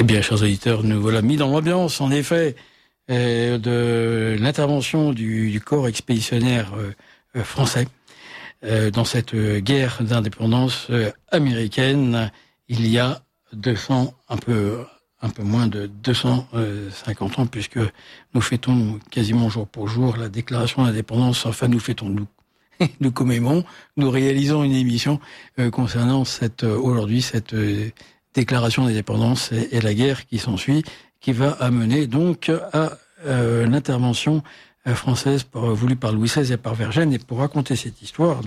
Bien, chers auditeurs, nous voilà mis dans l'ambiance, en effet, de l'intervention du corps expéditionnaire français dans cette guerre d'indépendance américaine. Il y a un peu moins de 250 ans, puisque nous fêtons quasiment jour pour jour la déclaration d'indépendance. Enfin, nous commémorons, nous réalisons une émission concernant aujourd'hui cette déclaration d'indépendance et la guerre qui s'ensuit, qui va amener donc à l'intervention française voulue par Louis XVI et par Vergennes. Et pour raconter cette histoire,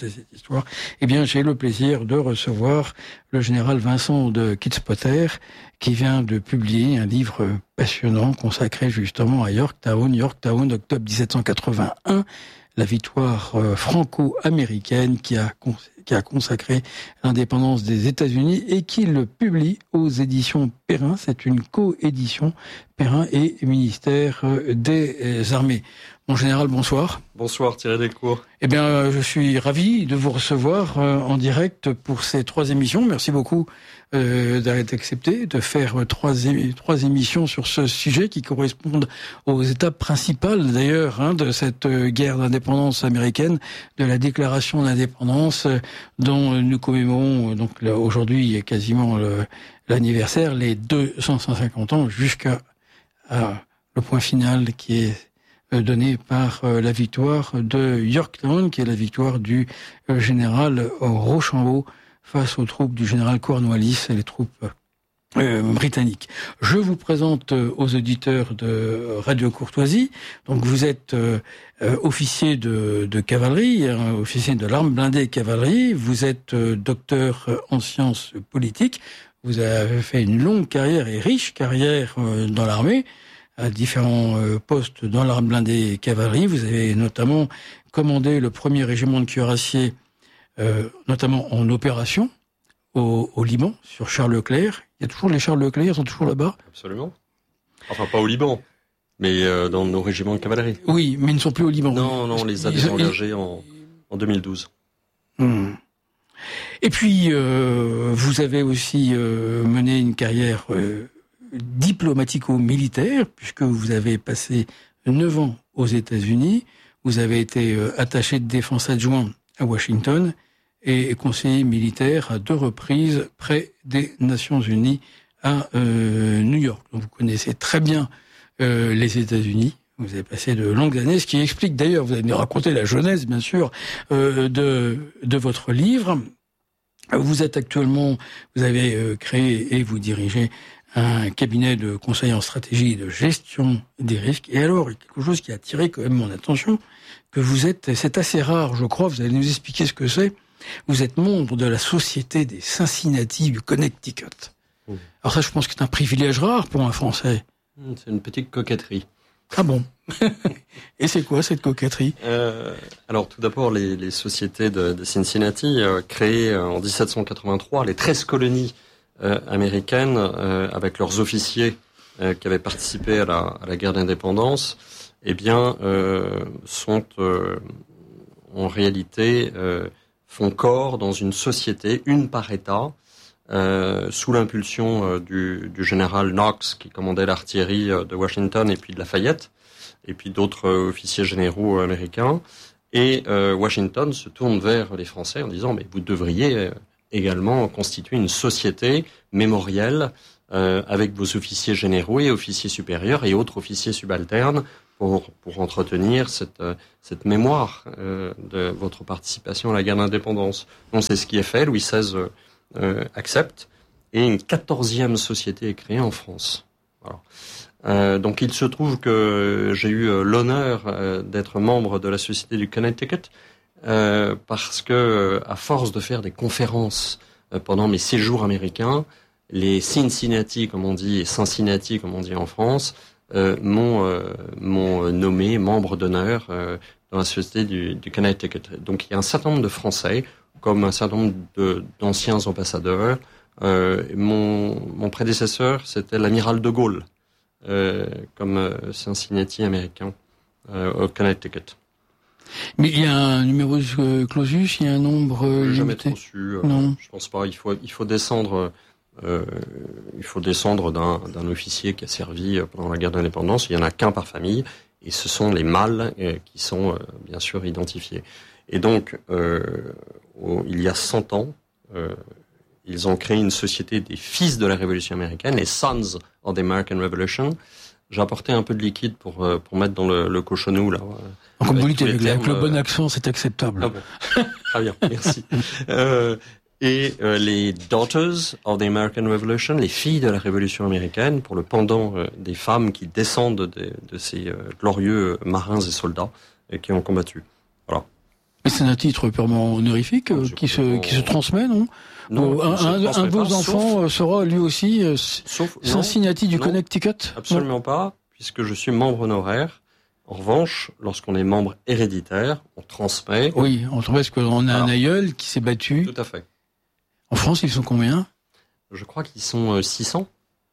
eh bien, j'ai le plaisir de recevoir le général Vincent de Kitzpotter, qui vient de publier un livre passionnant consacré justement à Yorktown, octobre 1781, la victoire franco-américaine qui a consacré l'indépendance des États-Unis et qui le publie aux éditions Perrin. C'est une coédition Perrin et ministère des Armées. Mon général, bonsoir. Bonsoir Thierry Delcourt. Eh bien, je suis ravi de vous recevoir en direct pour ces 3 émissions. Merci beaucoup d'avoir accepté de faire trois émissions sur ce sujet qui correspondent aux étapes principales d'ailleurs de cette guerre d'indépendance américaine, de la déclaration d'indépendance dont nous commémorons donc aujourd'hui quasiment l'anniversaire, les 250 ans jusqu'à le point final qui est donné par la victoire de Yorktown, qui est la victoire du général Rochambeau face aux troupes du général Cornwallis et les troupes britanniques. Je vous présente aux auditeurs de Radio Courtoisie. Donc vous êtes officier de cavalerie, officier de l'arme blindée cavalerie. Vous êtes docteur en sciences politiques. Vous avez fait une longue carrière et riche carrière dans l'armée, à différents postes dans l'arme blindée cavalerie. Vous avez notamment commandé le 1er régiment de cuirassiers, notamment en opération au Liban, sur Charles Leclerc. Il y a toujours les Charles Leclerc, ils sont toujours là-bas. Absolument. Enfin, pas au Liban, mais dans nos régiments de cavalerie. Oui, mais ils ne sont plus au Liban. Non, on les a désengagés en 2012. Et puis, vous avez aussi mené une carrière diplomatico-militaire, puisque vous avez passé 9 ans aux États-Unis. Vous avez été attaché de défense adjoint à Washington et conseiller militaire à 2 reprises près des Nations Unies à New York. Donc vous connaissez très bien les États-Unis. Vous avez passé de longues années, ce qui explique d'ailleurs, vous allez nous raconter la genèse, bien sûr, de votre livre. Vous avez créé et vous dirigez un cabinet de conseil en stratégie et de gestion des risques. Et alors, il y a quelque chose qui a attiré quand même mon attention, c'est assez rare, je crois, vous allez nous expliquer ce que c'est. Vous êtes membre de la Société des Cincinnati du Connecticut. Alors ça, je pense que c'est un privilège rare pour un Français. C'est une petite coquetterie. Ah bon? Et c'est quoi cette coquetterie? Alors tout d'abord, les sociétés de Cincinnati, créées en 1783, les 13 colonies américaines, avec leurs officiers qui avaient participé à la guerre d'indépendance, eh bien, sont en réalité font corps dans une société, une par État, sous l'impulsion du général Knox qui commandait l'artillerie de Washington et puis de Lafayette, et puis d'autres officiers généraux américains. Et Washington se tourne vers les Français en disant « mais vous devriez également constituer une société mémorielle avec vos officiers généraux et officiers supérieurs et autres officiers subalternes pour entretenir cette mémoire de votre participation à la guerre d'indépendance. » Donc c'est ce qui est fait. Louis XVI accepte, et une 14e société est créée en France. Voilà. Donc il se trouve que j'ai eu l'honneur d'être membre de la Société du Connecticut parce que, à force de faire des conférences pendant mes séjours américains, les Cincinnati, comme on dit, et Cincinnati, comme on dit en France, m'ont nommé membre d'honneur dans la Société du Connecticut. Donc il y a un certain nombre de Français, comme un certain nombre d'anciens ambassadeurs. Mon prédécesseur, c'était l'amiral de Gaulle, comme Cincinnati américain au Connecticut. Mais il y a un numéro clausus, il y a un nombre jamais limité. trop su. Non. Je pense pas. Il faut descendre il faut descendre d'un officier qui a servi pendant la guerre d'indépendance. Il y en a qu'un par famille, et ce sont les mâles qui sont bien sûr identifiés. Et donc, il y a 100 ans, ils ont créé une société des fils de la Révolution américaine, les Sons of the American Revolution. J'ai apporté un peu de liquide pour mettre dans le cochonou là. Comme vous dites, avec le bon accent, c'est acceptable. Ah bon. Très bien, merci. Les Daughters of the American Revolution, les filles de la Révolution américaine, pour le pendant des femmes qui descendent de ces glorieux marins et soldats qui ont combattu. Voilà. Mais c'est un titre purement honorifique qui se transmet, non? Non, un de vos enfants sera lui aussi Cincinnati du Connecticut? Absolument pas, puisque je suis membre honoraire. En revanche, lorsqu'on est membre héréditaire, on transmet. Oui, on transmet parce qu'on a un aïeul qui s'est battu. Tout à fait. En France, ils sont combien? Je crois qu'ils sont 600.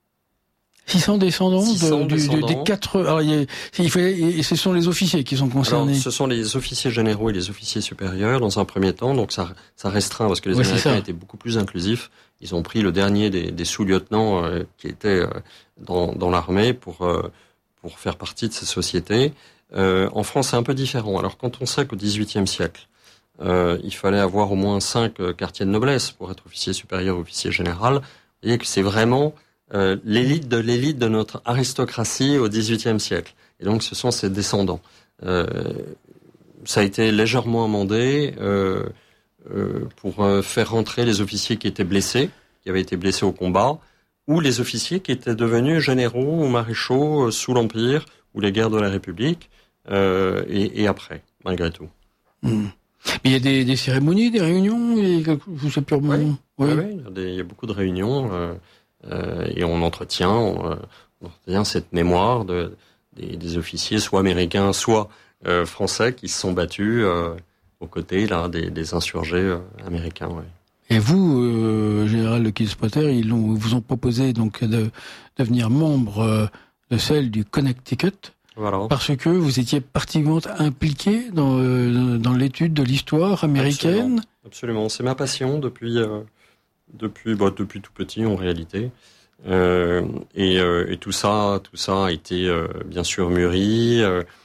600 descendants, 600 descendants. des 4. Alors, ce sont les officiers qui sont concernés. Alors, ce sont les officiers généraux et les officiers supérieurs dans un premier temps, donc ça restreint parce que les Américains étaient beaucoup plus inclusifs. Ils ont pris le dernier des sous-lieutenants qui étaient dans l'armée pour faire partie de ces sociétés. En France, c'est un peu différent. Alors, quand on sait qu'au XVIIIe siècle, il fallait avoir au moins 5 quartiers de noblesse pour être officier supérieur ou officier général, vous voyez que c'est vraiment l'élite de notre aristocratie au XVIIIe siècle. Et donc, ce sont ses descendants. Ça a été légèrement amendé pour faire rentrer les officiers qui étaient blessés, qui avaient été blessés au combat, ou les officiers qui étaient devenus généraux ou maréchaux sous l'Empire ou les guerres de la République, et après, malgré tout. Mais il y a des cérémonies, des réunions, c'est purement... Oui, il y a beaucoup de réunions, et on entretient cette mémoire des officiers, soit américains, soit français, qui se sont battus aux côtés là des insurgés américains. Ouais. Et vous, général de Kilspotter, ils vous ont proposé donc de devenir membre de celle du Connecticut, voilà. Parce que vous étiez particulièrement impliqué dans l'étude de l'histoire américaine. Absolument. C'est ma passion depuis tout petit en réalité. Et tout ça a été bien sûr mûri,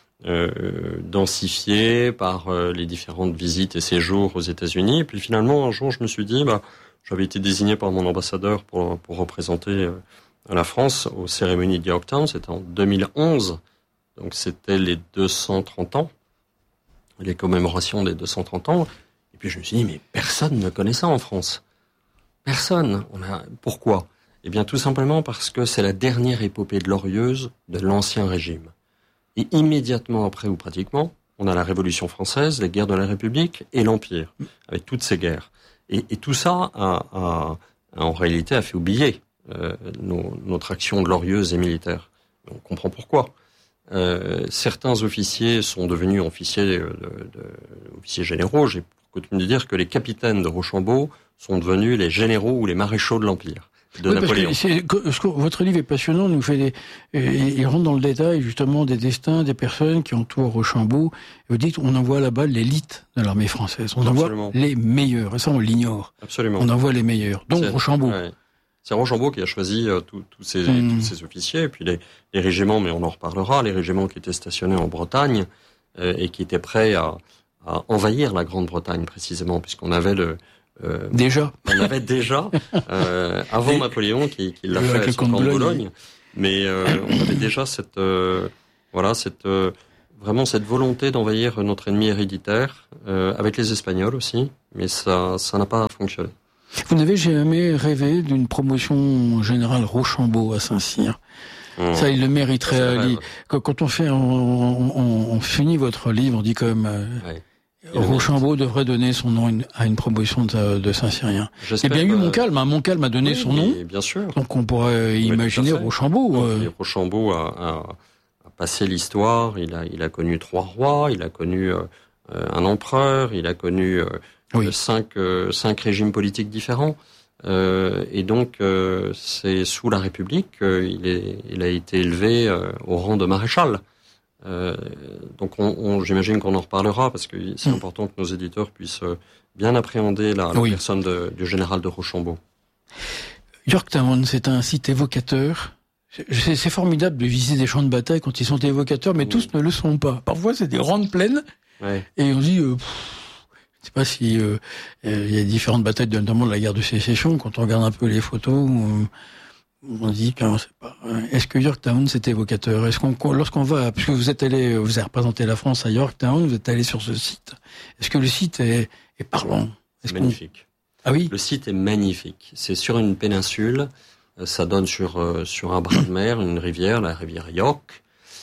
densifié par les différentes visites et séjours aux États-Unis. Et puis finalement, un jour, je me suis dit, j'avais été désigné par mon ambassadeur pour représenter la France aux cérémonies de Yorktown. C'était en 2011, donc c'était les 230 ans, les commémorations des 230 ans. Et puis je me suis dit, mais personne ne connaît ça en France. Personne. Pourquoi ? Eh bien, tout simplement parce que c'est la dernière épopée glorieuse de l'Ancien Régime. Et immédiatement après, ou pratiquement, on a la Révolution française, les guerres de la République et l'Empire, avec toutes ces guerres. Et tout ça, en réalité, a fait oublier notre action glorieuse et militaire. On comprend pourquoi. Certains officiers sont devenus officiers généraux. J'ai coutume de dire que les capitaines de Rochambeau sont devenus les généraux ou les maréchaux de l'Empire. Napoléon. Votre livre est passionnant, il rentre dans le détail justement des destins des personnes qui entourent Rochambeau. Vous dites, on envoie là-bas l'élite de l'armée française, on envoie les meilleurs, et ça on l'ignore. Absolument. On envoie les meilleurs, donc Rochambeau. Ouais. C'est Rochambeau qui a choisi tous ces officiers, et puis les régiments, mais on en reparlera, les régiments qui étaient stationnés en Bretagne et qui étaient prêts à envahir la Grande-Bretagne précisément, puisqu'on avait on avait déjà avant Napoléon qui l'a fait avec son camp de Bologne, mais on avait déjà vraiment cette volonté d'envahir notre ennemi héréditaire avec les Espagnols aussi, mais ça n'a pas fonctionné. Vous n'avez jamais rêvé d'une promotion générale Rochambeau à Saint-Cyr? Ça, il le mériterait. Quand on finit votre livre, on dit quand même... Rochambeau devrait donner son nom à une promotion de Saint-Cyrien. Il y a bien eu Montcalm. Montcalm a donné son nom. Bien sûr. Donc on pourrait imaginer Rochambeau. Rochambeau a passé l'histoire. Il a connu 3 rois. Il a connu un empereur. Il a connu 5 régimes politiques différents. Et donc c'est sous la République qu'il a été élevé au rang de maréchal. Donc j'imagine qu'on en reparlera parce que c'est important que nos éditeurs puissent bien appréhender la personne du général de Rochambeau. Yorktown, c'est un site évocateur. C'est formidable de visiter des champs de bataille quand ils sont évocateurs, mais tous ne le sont pas. Parfois, c'est des grandes plaines, et on se dit, je ne sais pas si il y a différentes batailles, notamment de la guerre de Sécession. Quand on regarde un peu les photos, on se dit, on sait pas. Est-ce que Yorktown, c'est évocateur? Est-ce lorsqu'on va, puisque vous avez représenté la France à Yorktown, vous êtes allé sur ce site. Est-ce que le site est parlant? C'est magnifique. Ah oui? Le site est magnifique. C'est sur une péninsule. Ça donne sur un bras de mer, une rivière, la rivière York,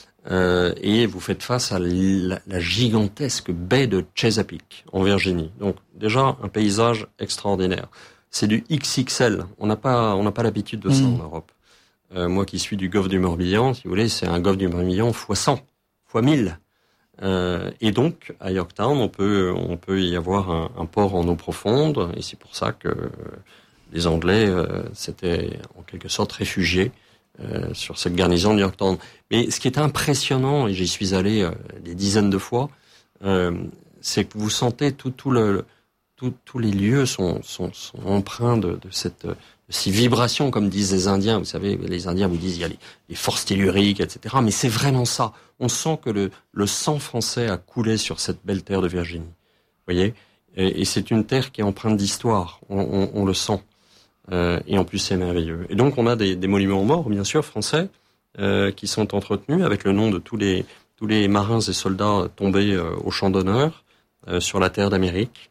et vous faites face à la gigantesque baie de Chesapeake en Virginie. Donc déjà un paysage extraordinaire. C'est du XXL. On n'a pas l'habitude de ça en Europe. Moi qui suis du golfe du Morbihan, si vous voulez, c'est un golfe du Morbihan fois 100, fois 1000. Et donc à Yorktown, on peut y avoir un port en eau profonde, et c'est pour ça que les Anglais s'étaient en quelque sorte réfugiés sur cette garnison de Yorktown. Mais ce qui est impressionnant, et j'y suis allé des dizaines de fois, c'est que vous sentez tous les lieux sont empreints de ces vibrations, comme disent les Indiens. Vous savez, les Indiens vous disent il y a les forces telluriques, etc. Mais c'est vraiment ça. On sent que le sang français a coulé sur cette belle terre de Virginie. Vous voyez, et c'est une terre qui est empreinte d'histoire. On le sent. Et en plus c'est merveilleux. Et donc on a des monuments aux morts, bien sûr, français, qui sont entretenus avec le nom de tous les marins et soldats tombés au champ d'honneur sur la terre d'Amérique.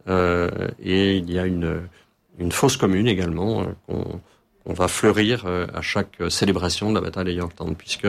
Et il y a une fosse commune également qu'on va fleurir à chaque célébration de la bataille de Yorktown, puisque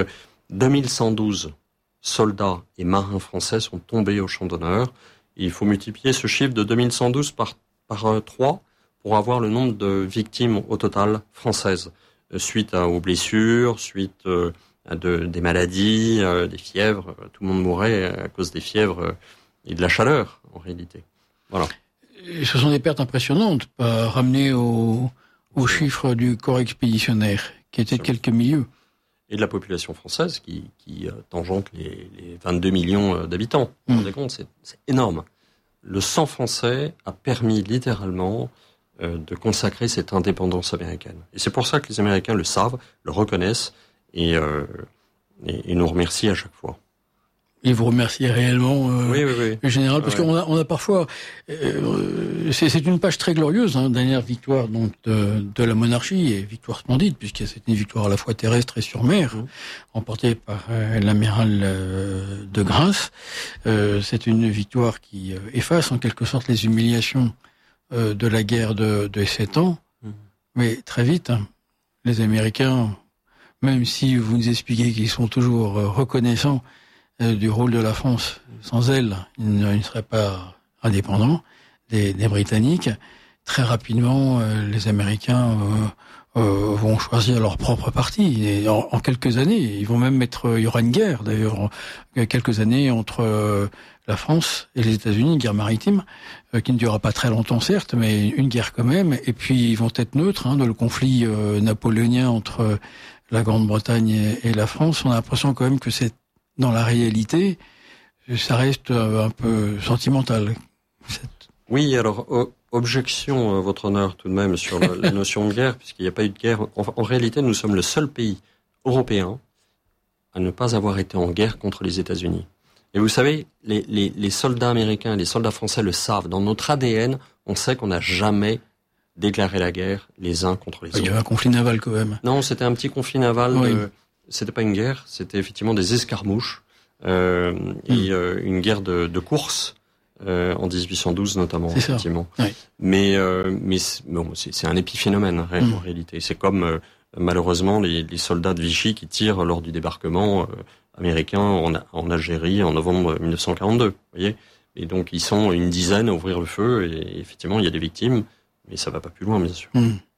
2112 soldats et marins français sont tombés au champ d'honneur. Et il faut multiplier ce chiffre de 2112 par 3 pour avoir le nombre de victimes au total françaises, suite aux blessures, suite à des maladies, des fièvres. Tout le monde mourait à cause des fièvres et de la chaleur, en réalité. Voilà. Et ce sont des pertes impressionnantes, pas ramenées aux chiffres du corps expéditionnaire, qui était de quelques milliers. Et de la population française, qui tangente les 22 millions d'habitants. Vous vous rendez compte, c'est énorme. Le sang français a permis littéralement de consacrer cette indépendance américaine. Et c'est pour ça que les Américains le savent, le reconnaissent et nous remercient à chaque fois. Et vous remerciez réellement oui. le général, parce qu'on a parfois... c'est une page très glorieuse, dernière victoire donc de la monarchie, et victoire splendide, puisque c'est une victoire à la fois terrestre et sur mer, remportée par l'amiral de Grasse. C'est une victoire qui efface en quelque sorte les humiliations de la guerre de 7 ans, mais très vite, les Américains, même si vous nous expliquez qu'ils sont toujours reconnaissants du rôle de la France, sans elle, ils ne seraient pas indépendants des Britanniques, très rapidement, les Américains vont choisir leur propre parti. Et en quelques années, ils vont même il y aura une guerre, d'ailleurs, quelques années entre la France et les États-Unis, une guerre maritime, qui ne durera pas très longtemps, certes, mais une guerre quand même. Et puis, ils vont être neutres dans le conflit napoléonien entre la Grande-Bretagne et la France. On a l'impression quand même que dans la réalité, ça reste un peu sentimental. Oui, alors, objection, votre honneur, tout de même, sur la notion de guerre, puisqu'il n'y a pas eu de guerre. En réalité, nous sommes le seul pays européen à ne pas avoir été en guerre contre les États-Unis. Et vous savez, les soldats américains, les soldats français le savent. Dans notre ADN, on sait qu'on n'a jamais déclaré la guerre les uns contre les autres. Il y avait un conflit naval quand même. Non, c'était un petit conflit naval. Oui. C'était pas une guerre, c'était effectivement des escarmouches et une guerre de course en 1812 notamment. C'est effectivement. Ça. Oui. Mais bon, c'est un épiphénomène en réalité. C'est comme malheureusement les soldats de Vichy qui tirent lors du débarquement américain en Algérie en novembre 1942. Vous voyez. Et donc ils sont une dizaine à ouvrir le feu et effectivement il y a des victimes, mais ça va pas plus loin bien sûr.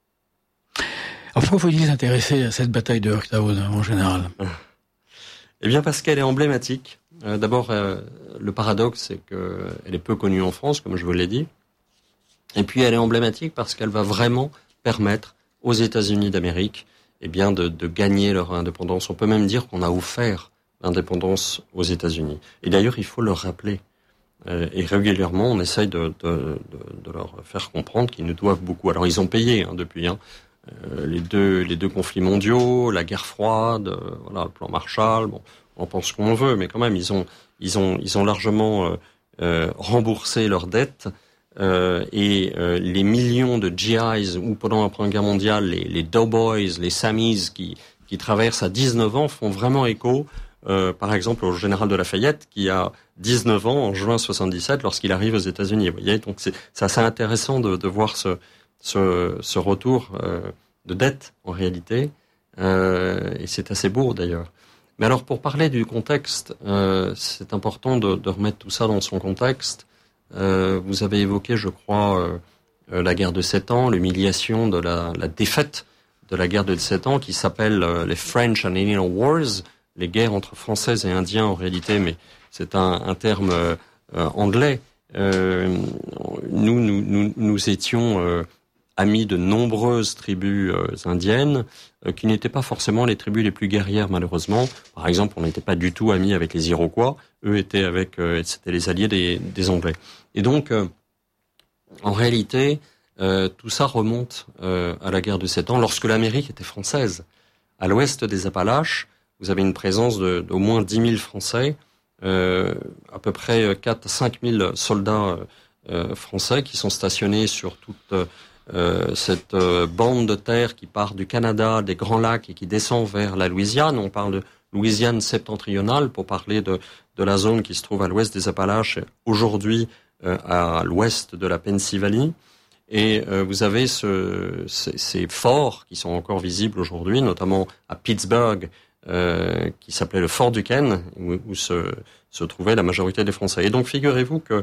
Alors pourquoi faut-il s'intéresser à cette bataille de Yorktown en général? Eh bien parce qu'elle est emblématique. D'abord, le paradoxe, c'est qu'elle est peu connue en France, comme je vous l'ai dit. Et puis elle est emblématique parce qu'elle va vraiment permettre aux États-Unis d'Amérique de gagner leur indépendance. On peut même dire qu'on a offert l'indépendance aux États-Unis. Et d'ailleurs, il faut le rappeler. Et régulièrement, on essaye de leur faire comprendre qu'ils nous doivent beaucoup. Alors ils ont payé depuis, les deux conflits mondiaux, la guerre froide, voilà, le plan Marshall. Bon, on pense ce qu'on veut, mais quand même, ils ont largement remboursé leurs dettes. Et les millions de GIs ou pendant la Première Guerre mondiale, les Doughboys, les Sammies qui traversent à 19 ans font vraiment écho, par exemple, au général de Lafayette qui a 19 ans en juin 77 lorsqu'il arrive aux États-Unis. Vous voyez, donc c'est assez intéressant de voir ce retour de dette en réalité, et c'est assez beau d'ailleurs. Mais alors pour parler du contexte, c'est important de remettre tout ça dans son contexte. Vous avez évoqué, je crois, la guerre de 7 ans, l'humiliation de la défaite de la guerre de 7 ans, qui s'appelle les French and Indian Wars, les guerres entre Français et Indiens en réalité, mais c'est un terme anglais. Nous étions amis de nombreuses tribus indiennes qui n'étaient pas forcément les tribus les plus guerrières malheureusement. Par exemple, on n'était pas du tout amis avec les Iroquois. Eux étaient c'était les alliés des Anglais. Et donc, en réalité, tout ça remonte à la guerre de 7 ans, lorsque l'Amérique était française. À l'ouest des Appalaches, vous avez une présence d'au moins 10 000 Français, à peu près 4 à 5 000 soldats français qui sont stationnés sur toute cette bande de terre qui part du Canada, des Grands Lacs et qui descend vers la Louisiane. On parle de Louisiane septentrionale pour parler de la zone qui se trouve à l'ouest des Appalaches, aujourd'hui à l'ouest de la Pennsylvanie. Et vous avez ces forts qui sont encore visibles aujourd'hui, notamment à Pittsburgh, qui s'appelait le Fort Duquesne, où se trouvait la majorité des Français. Et donc figurez-vous que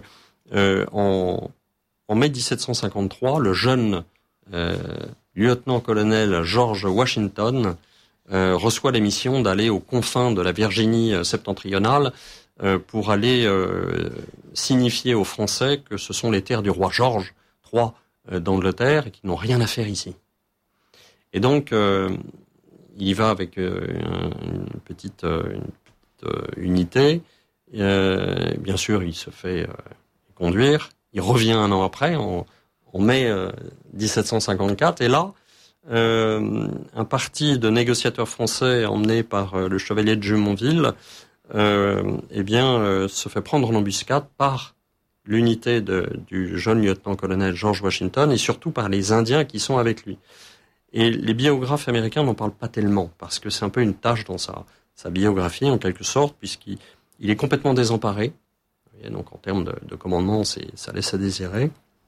en mai 1753, le jeune lieutenant-colonel George Washington reçoit la mission d'aller aux confins de la Virginie septentrionale pour aller signifier aux Français que ce sont les terres du roi George III d'Angleterre et qu'ils n'ont rien à faire ici. Et donc, il y va avec une petite unité. Bien sûr, il se fait conduire. Il revient un an après, en mai 1754, et là, un parti de négociateurs français emmené par le chevalier de Jumonville, se fait prendre en embuscade par l'unité du jeune lieutenant-colonel George Washington et surtout par les Indiens qui sont avec lui. Et les biographes américains n'en parlent pas tellement parce que c'est un peu une tâche dans sa biographie en quelque sorte, puisqu'il est complètement désemparé. Et donc en termes de commandement, ça laisse à désirer.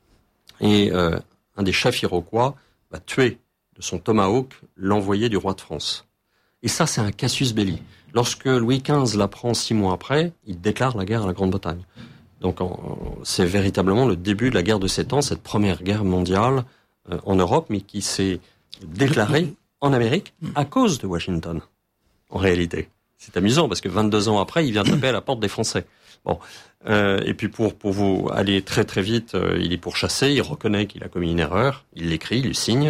Et un des chefs iroquois va tuer de son tomahawk l'envoyé du roi de France. Et ça, c'est un casus belli. Lorsque Louis XV l'apprend 6 mois après, il déclare la guerre à la Grande-Bretagne. Donc c'est véritablement le début de la guerre de 7 ans, cette première guerre mondiale en Europe, mais qui s'est déclarée en Amérique à cause de Washington, en réalité. C'est amusant parce que 22 ans après, il vient taper à la porte des Français. Bon, et puis pour vous aller très très vite, il est pourchassé, il reconnaît qu'il a commis une erreur, il l'écrit, il le signe,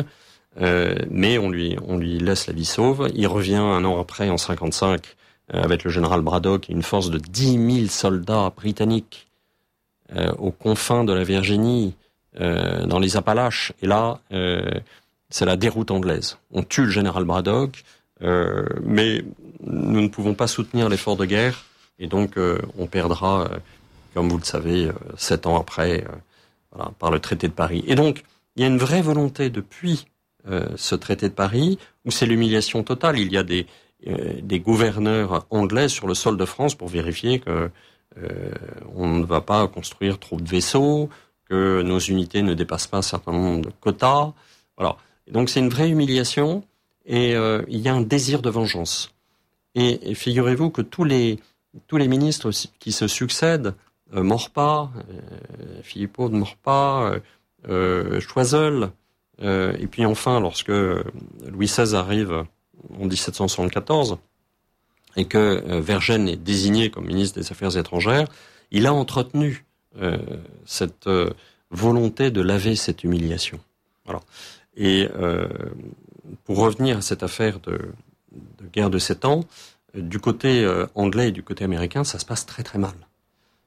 mais on lui laisse la vie sauve. Il revient un an après, en 55, avec le général Braddock et une force de 10 000 soldats britanniques aux confins de la Virginie, dans les Appalaches. Et là, c'est la déroute anglaise. On tue le général Braddock, mais nous ne pouvons pas soutenir l'effort de guerre. Et donc, on perdra, comme vous le savez, 7 ans après, par le traité de Paris. Et donc, il y a une vraie volonté depuis ce traité de Paris, où c'est l'humiliation totale. Il y a des gouverneurs anglais sur le sol de France pour vérifier que on ne va pas construire trop de vaisseaux, que nos unités ne dépassent pas un certain nombre de quotas. Voilà. Et donc, c'est une vraie humiliation, et il y a un désir de vengeance. Et figurez-vous que tous les ministres qui se succèdent, Maurepas, Philippot de Maurepas, Choiseul, et puis enfin, lorsque Louis XVI arrive en 1774, et que Vergennes est désigné comme ministre des Affaires étrangères, il a entretenu cette volonté de laver cette humiliation. Voilà. Et pour revenir à cette affaire de guerre de 7 ans, du côté anglais et du côté américain, ça se passe très très mal. Pourquoi ?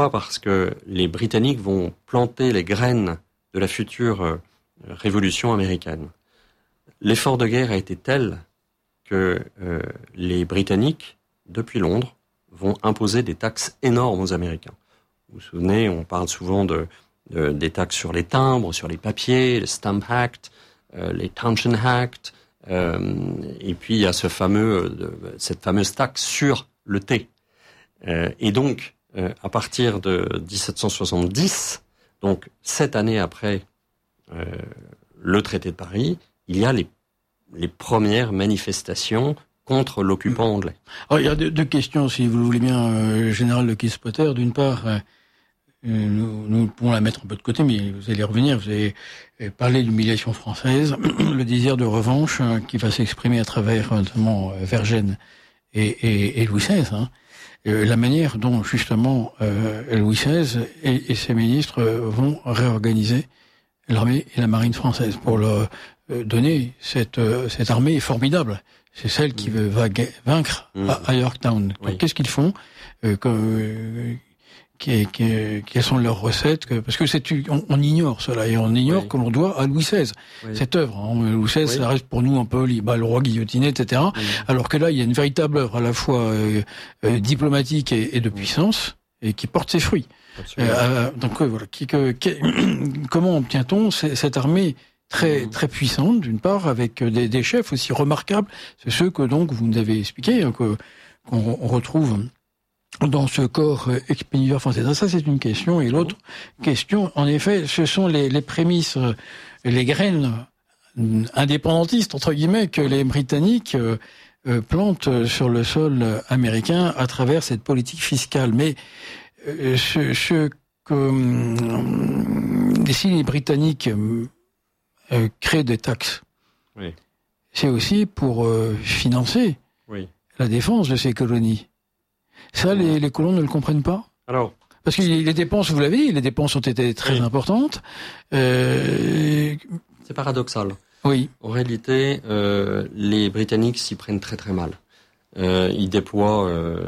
Parce que les Britanniques vont planter les graines de la future révolution américaine. L'effort de guerre a été tel que les Britanniques, depuis Londres, vont imposer des taxes énormes aux Américains. Vous vous souvenez, on parle souvent des taxes sur les timbres, sur les papiers, le Stamp Act, les Townshend Act, et puis il y a cette fameuse taxe sur le thé. Et donc, à partir de 1770, donc 7 années après le traité de Paris, il y a les premières manifestations contre l'occupant anglais. Alors, il y a deux questions, si vous le voulez bien, Général de Kilspotter. D'une part, nous pouvons la mettre un peu de côté, mais vous allez revenir. Vous avez parlé d'humiliation française, le désir de revanche qui va s'exprimer à travers notamment Vergennes et Louis XVI. La manière dont justement Louis XVI et ses ministres vont réorganiser l'armée et la marine française pour leur donner cette armée formidable. C'est celle qui va vaincre à Yorktown. Donc, qu'est-ce qu'ils font quelles sont leurs recettes? Parce que on ignore cela, et on ignore que l'on doit à Louis XVI cette œuvre. Louis XVI, ça reste pour nous un peu le roi guillotiné, etc. Alors que là, il y a une véritable œuvre à la fois diplomatique et de puissance, et qui porte ses fruits. Donc voilà, comment obtient-on cette armée très très puissante, d'une part, avec des chefs aussi remarquables, c'est ceux que donc vous nous avez expliqué, qu'on retrouve dans ce corps expéditeur français. Ça, c'est une question. Et l'autre question, en effet, ce sont les prémices, les graines indépendantistes, entre guillemets, que les Britanniques plantent sur le sol américain à travers cette politique fiscale. Mais si les Britanniques créent des taxes, c'est aussi pour financer la défense de ces colonies. Ça, les colons ne le comprennent pas. Alors, parce que les dépenses, vous l'avez dit, les dépenses ont été très importantes. C'est paradoxal. Oui. En réalité, les Britanniques s'y prennent très très mal. Ils déploient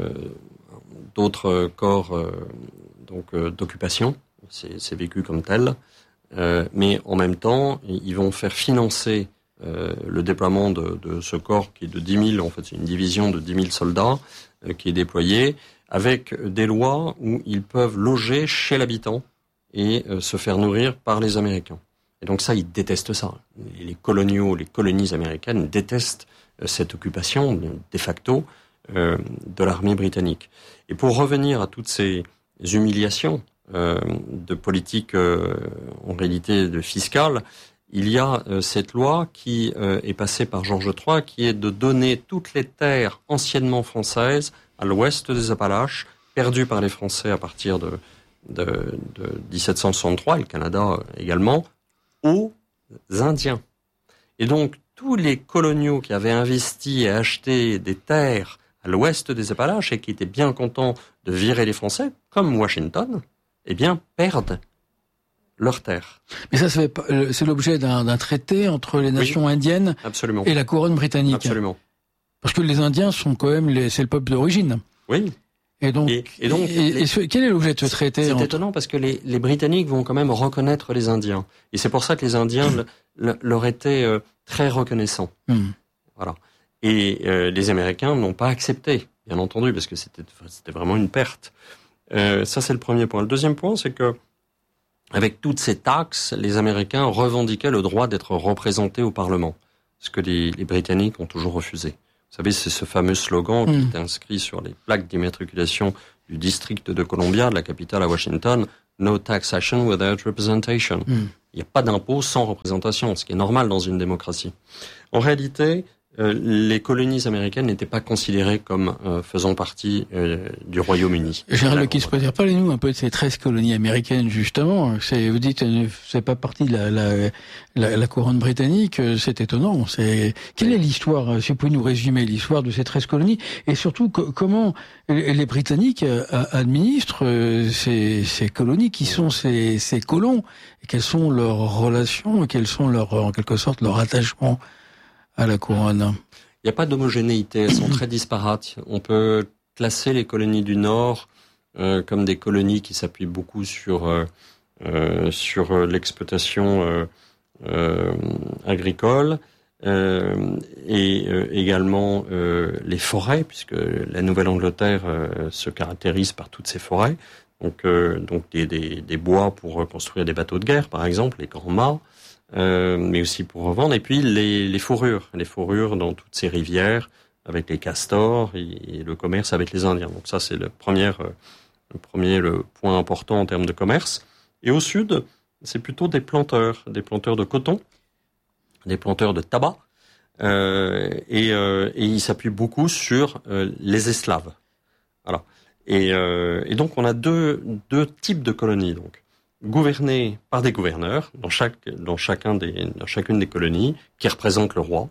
d'autres corps d'occupation. C'est vécu comme tel. Mais en même temps, ils vont faire financer le déploiement de ce corps qui est de 10 000, en fait, c'est une division de 10 000 soldats qui est déployée, avec des lois où ils peuvent loger chez l'habitant et se faire nourrir par les Américains. Et donc ça, ils détestent ça. Les colonies américaines détestent cette occupation, de facto, de l'armée britannique. Et pour revenir à toutes ces humiliations de politique, en réalité, de fiscale, il y a cette loi qui est passée par Georges III, qui est de donner toutes les terres anciennement françaises à l'ouest des Appalaches, perdues par les Français à partir de 1763, et le Canada également, aux Indiens. Et donc, tous les coloniaux qui avaient investi et acheté des terres à l'ouest des Appalaches et qui étaient bien contents de virer les Français, comme Washington, eh bien, perdent leurs terres. Mais ça, c'est l'objet d'un traité entre les nations indiennes et la couronne britannique. Absolument. Parce que les Indiens sont quand même c'est le peuple d'origine. Oui. Et donc quel est l'objet de ce traité? C'est étonnant parce que les Britanniques vont quand même reconnaître les Indiens. Et c'est pour ça que les Indiens leur étaient très reconnaissants. Voilà. Et les Américains n'ont pas accepté, bien entendu, parce que c'était vraiment une perte. Ça, c'est le premier point. Le deuxième point, c'est que avec toutes ces taxes, les Américains revendiquaient le droit d'être représentés au Parlement, ce que les Britanniques ont toujours refusé. Vous savez, c'est ce fameux slogan qui est inscrit sur les plaques d'immatriculation du district de Columbia, de la capitale à Washington, « No taxation without representation ». Il n'y a pas d'impôt sans représentation, ce qui est normal dans une démocratie. En réalité, les colonies américaines n'étaient pas considérées comme faisant partie du Royaume-Uni. Général Le Kilspotter, parlez-nous un peu de ces 13 colonies américaines, justement. Vous dites, c'est pas partie de la couronne britannique, c'est étonnant. Quelle est l'histoire, si vous pouvez nous résumer l'histoire de ces 13 colonies, et surtout, comment les Britanniques administrent ces colonies, qui sont ces colons, et quelles sont leurs relations, et quels sont en quelque sorte, leur attachement à la couronne? Il n'y a pas d'homogénéité, elles sont très disparates. On peut classer les colonies du Nord comme des colonies qui s'appuient beaucoup sur l'exploitation agricole, et également les forêts, puisque la Nouvelle-Angleterre se caractérise par toutes ces forêts. Donc des bois pour construire des bateaux de guerre, par exemple, les grands mâts, mais aussi pour revendre. Et puis les fourrures dans toutes ces rivières, avec les castors et le commerce avec les Indiens. Donc ça, c'est le point important en termes de commerce. Et au sud, c'est plutôt des planteurs de coton, des planteurs de tabac, et ils s'appuient beaucoup sur les esclaves. Voilà. Et donc on a deux types de colonies, donc gouvernées par des gouverneurs dans chacune des colonies, qui représentent le roi,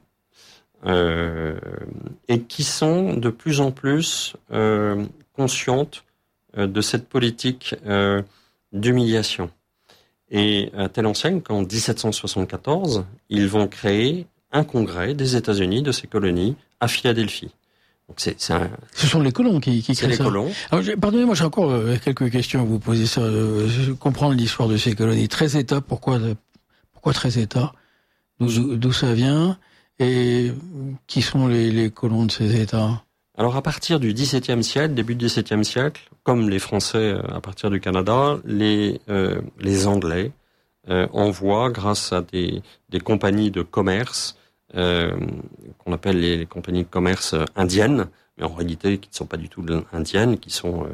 et qui sont de plus en plus conscientes de cette politique d'humiliation. Et à telle enseigne qu'en 1774, ils vont créer un congrès des États-Unis, de ces colonies, à Philadelphie. Donc ce sont les colons qui créent ça. Les colons. Alors, pardonnez-moi, j'ai encore quelques questions à vous poser. Comprendre l'histoire de ces colonies. 13 États, pourquoi 13 États? D'où ça vient? Et qui sont les colons de ces États? Alors à partir du XVIIe siècle, début du XVIIe siècle, comme les Français à partir du Canada, les Anglais envoient, grâce à des compagnies de commerce, qu'on appelle les compagnies de commerce indiennes, mais en réalité qui ne sont pas du tout indiennes, qui sont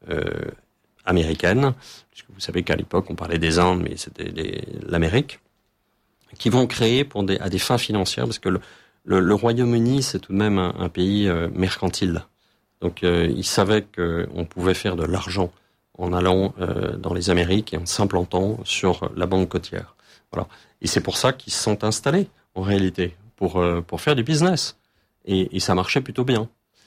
américaines, puisque vous savez qu'à l'époque on parlait des Indes, mais c'était l'Amérique, qui vont créer à des fins financières, parce que le Royaume-Uni, c'est tout de même un pays mercantile. Donc ils savaient qu'on pouvait faire de l'argent en allant dans les Amériques et en s'implantant sur la bande côtière. Voilà. Et c'est pour ça qu'ils se sont installés, en réalité, pour faire du business. Et ça marchait plutôt bien.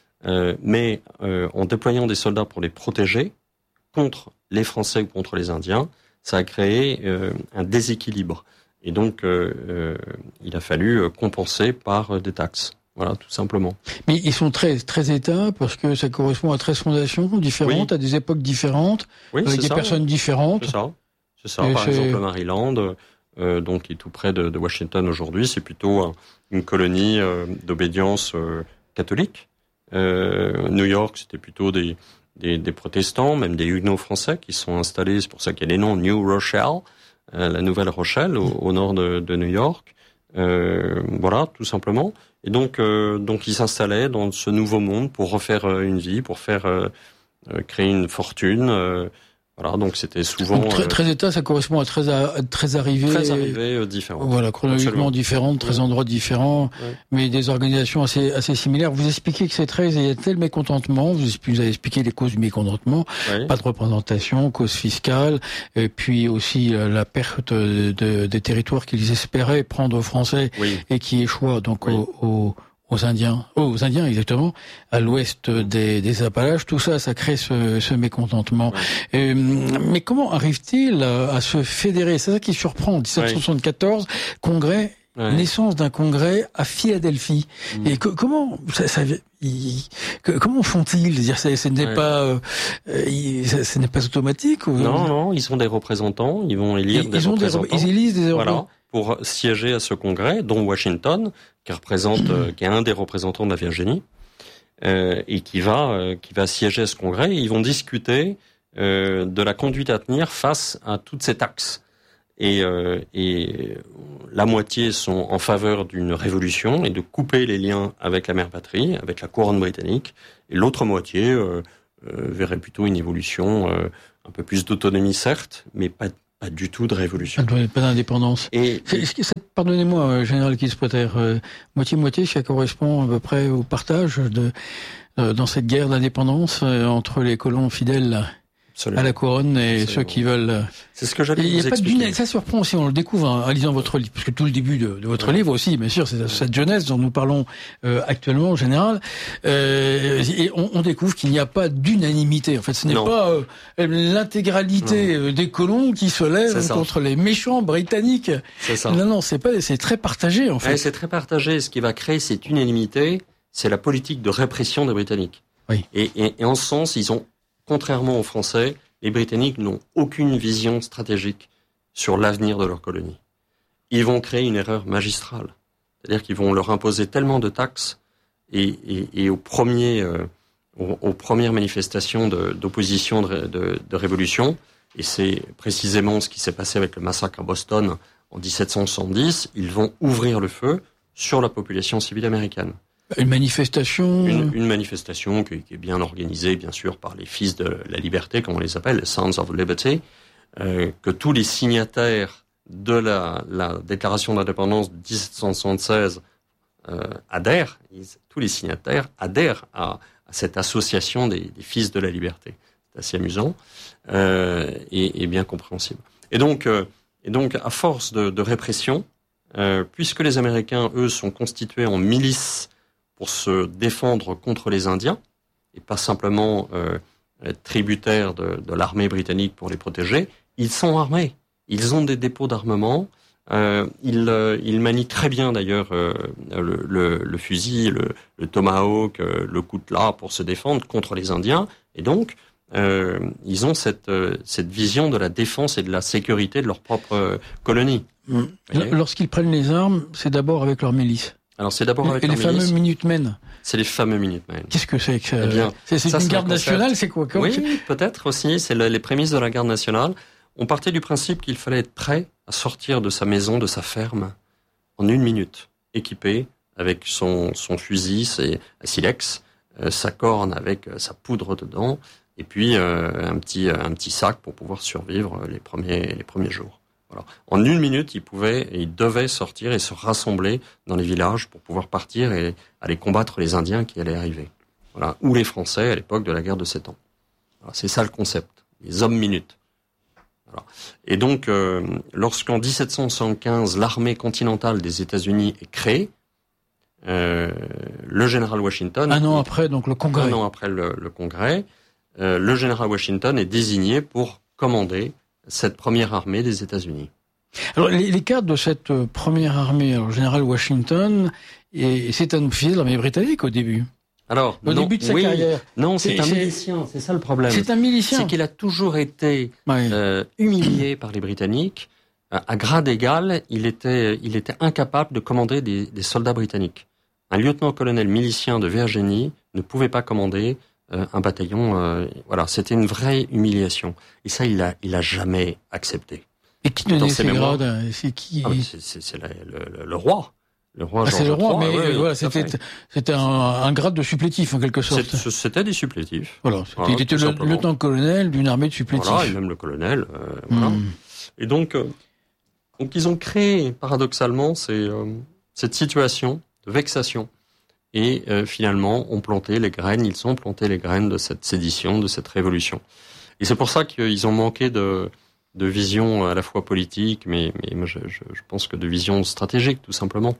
Mais en déployant des soldats pour les protéger contre les Français ou contre les Indiens, ça a créé un déséquilibre. Et donc, il a fallu compenser par des taxes. Voilà, tout simplement. Mais ils sont 13 États parce que ça correspond à 13 fondations différentes, oui, à des époques différentes, avec des personnes différentes. C'est ça. Par exemple, le Maryland, donc qui est tout près de Washington aujourd'hui, c'est plutôt une colonie d'obédience catholique. New York, c'était plutôt des protestants, même des huguenots français qui sont installés. C'est pour ça qu'il y a les noms New Rochelle, la Nouvelle Rochelle, au nord de New York. Voilà, tout simplement. Et donc ils s'installaient dans ce nouveau monde pour refaire une vie, pour créer une fortune. Voilà, donc c'était souvent... Donc 13 États, ça correspond à 13 arrivées... 13 arrivées différentes. Voilà, chronologiquement différentes, 13 endroits différents, mais des organisations assez similaires. Vous expliquez que ces 13, il y a tel mécontentement, vous avez expliqué les causes du mécontentement, pas de représentation, cause fiscale, et puis aussi la perte des territoires qu'ils espéraient prendre aux Français et qui échouent donc aux Indiens exactement, à l'ouest des Appalaches. Tout ça crée ce mécontentement. Mais comment arrive-t-il à se fédérer? C'est ça qui surprend. 1774, congrès, naissance d'un congrès à Philadelphie. Et comment comment font-ils? Dire, ce n'est pas automatique. Non, ils sont des représentants. Ils vont élire des représentants. Ils élisent des représentants. Voilà, pour siéger à ce congrès, dont Washington, qui est un des représentants de la Virginie, et qui va siéger à ce congrès. Et ils vont discuter de la conduite à tenir face à toutes ces taxes. Et la moitié sont en faveur d'une révolution et de couper les liens avec la mère patrie, avec la couronne britannique. Et l'autre moitié verrait plutôt une évolution, un peu plus d'autonomie certes, mais pas du tout de révolution. Pas d'indépendance. Pardonnez-moi, général Kiespotter, moitié-moitié, ça correspond à peu près au partage dans cette guerre d'indépendance entre les colons fidèles à la couronne et ceux qui veulent... C'est ce que j'allais vous expliquer. Ça surprend aussi, on le découvre en lisant votre livre, parce que tout le début de votre livre aussi, bien sûr, c'est cette jeunesse dont nous parlons actuellement en général, et on découvre qu'il n'y a pas d'unanimité. En fait, ce n'est pas l'intégralité des colons qui se lèvent contre les méchants britanniques. C'est ça. Non, c'est très partagé, en fait. C'est très partagé. Ce qui va créer cette unanimité, c'est la politique de répression des Britanniques. Oui. Et en ce sens, contrairement aux Français, les Britanniques n'ont aucune vision stratégique sur l'avenir de leur colonie. Ils vont créer une erreur magistrale. C'est-à-dire qu'ils vont leur imposer tellement de taxes et aux premières manifestations d'opposition de révolution, et c'est précisément ce qui s'est passé avec le massacre à Boston en 1770, ils vont ouvrir le feu sur la population civile américaine. Une manifestation Une manifestation qui est bien organisée, bien sûr, par les fils de la liberté, comme on les appelle, les Sons of Liberty, que tous les signataires de la déclaration d'indépendance de 1776 adhèrent, tous les signataires adhèrent à cette association des fils de la liberté. C'est assez amusant et bien compréhensible. Et donc, à force de répression, puisque les Américains, eux, sont constitués en milices pour se défendre contre les Indiens, et pas simplement tributaires de l'armée britannique pour les protéger, ils sont armés. Ils ont des dépôts d'armement. Ils manient très bien d'ailleurs le fusil, le tomahawk, le coutelas pour se défendre contre les Indiens. Et donc, ils ont cette vision de la défense et de la sécurité de leur propre colonie. Lorsqu'ils prennent les armes, c'est d'abord avec leur milice. Alors c'est d'abord avec leur milice. Et les fameux Minutemen. C'est les fameux Minutemen. Qu'est-ce que c'est que eh bien, c'est une garde nationale, c'est quoi? Oui, peut-être aussi. C'est les prémices de la garde nationale. On partait du principe qu'il fallait être prêt à sortir de sa maison, de sa ferme, en 1 minute, équipé avec son fusil, ses silex, sa corne avec sa poudre dedans, et puis un petit sac pour pouvoir survivre les premiers jours. Voilà. En 1 minute, ils devaient sortir et se rassembler dans les villages pour pouvoir partir et aller combattre les Indiens qui allaient arriver. Voilà. Ou les Français à l'époque de la guerre de 7 ans. Voilà. C'est ça le concept. Les hommes minutes. Voilà. Et donc, lorsqu'en 1775, l'armée continentale des États-Unis est créée, le général Washington... Un an après, donc le Congrès. Un an après le Congrès, le général Washington est désigné pour commander cette première armée des États-Unis. Alors, les cadres de cette première armée, alors, le général Washington, c'est un officier de l'armée britannique au début. Alors, au début de sa carrière. Non, c'est un milicien, c'est ça le problème. C'est un milicien. C'est qu'il a toujours été humilié par les Britanniques. À grade égal, il était incapable de commander des soldats britanniques. Un lieutenant-colonel milicien de Virginie ne pouvait pas commander un bataillon. Voilà, c'était une vraie humiliation. Et ça, il a jamais accepté. Et qui donnait ces grades? C'est qui? C'est le roi. Le roi George c'est le roi, III, mais oui, voilà, c'était un grade de supplétif en quelque sorte. C'était des supplétifs. Voilà, il était le lieutenant-colonel d'une armée de supplétifs. Voilà, et même le colonel. Voilà. Et donc ils ont créé paradoxalement cette situation de vexation et finalement ils ont planté les graines de cette sédition, de cette révolution. Et c'est pour ça qu'ils ont manqué de vision à la fois politique, mais moi je pense que de vision stratégique tout simplement.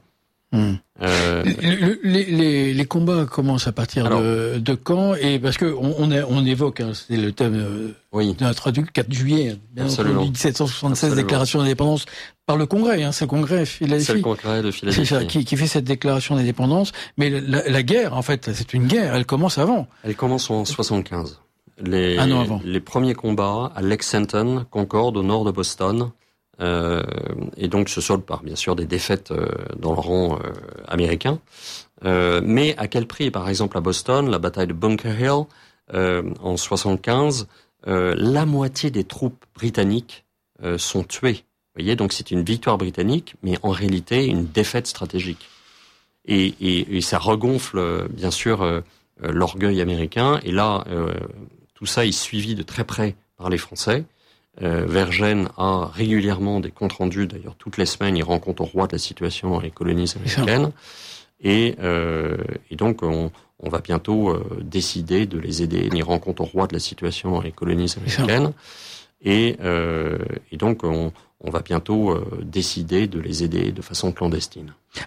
Les combats commencent à partir de quand? Et parce que on évoque, c'est le thème de la traduction 4 juillet, bien entendu, 1776, déclaration d'indépendance par le Congrès. C'est le Congrès de Philadelphie. C'est le Congrès de Philadelphie. C'est ça, qui fait cette déclaration d'indépendance. Mais la guerre, en fait, c'est une guerre. Elle commence avant. Elle commence en 75. Un an avant. Les premiers combats à Lexington, Concorde, au nord de Boston. Et donc se solde par bien sûr des défaites dans le rang américain, mais à quel prix? Par exemple à Boston, la bataille de Bunker Hill en 75, la moitié des troupes britanniques sont tuées. Vous voyez, donc c'est une victoire britannique, mais en réalité une défaite stratégique. Et ça regonfle bien sûr l'orgueil américain. Et là, tout ça est suivi de très près par les Français. Vergennes a régulièrement des comptes rendus, d'ailleurs toutes les semaines il rend compte au roi de la situation dans les colonies américaines, et donc on va bientôt décider de les aider. Il rend compte au roi de la situation dans les colonies américaines, et donc on va bientôt décider de les aider de façon clandestine.